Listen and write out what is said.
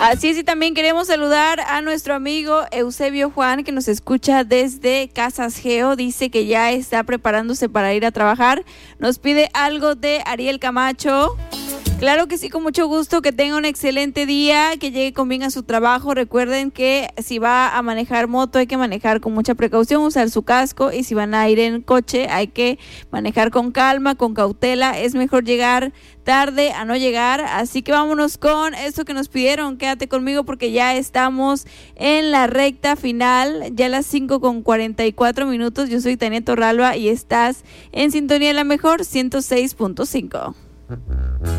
Así es, y también queremos saludar a nuestro amigo Eusebio Juan, que nos escucha desde Casas Geo. Dice que ya está preparándose para ir a trabajar. Nos pide algo de Ariel Camacho. Claro que sí, con mucho gusto, que tenga un excelente día, que llegue con bien a su trabajo. Recuerden que si va a manejar moto hay que manejar con mucha precaución, usar su casco, y si van a ir en coche hay que manejar con calma, con cautela. Es mejor llegar tarde a no llegar, así que vámonos con esto que nos pidieron. Quédate conmigo porque ya estamos en la recta final, ya a las 5:44. Yo soy Tania Torralba y estás en sintonía de la mejor 106.5.